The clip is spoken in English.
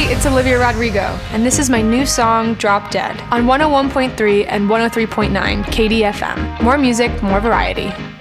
it's Olivia Rodrigo, and this is my new song, Drop Dead, on 101.3 and 103.9 KDFM. More music, more variety.